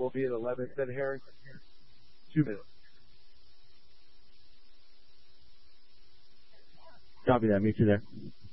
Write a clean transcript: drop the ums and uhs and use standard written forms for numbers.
will be at 11, said Harris. 2 minutes. Copy that. Meet you there.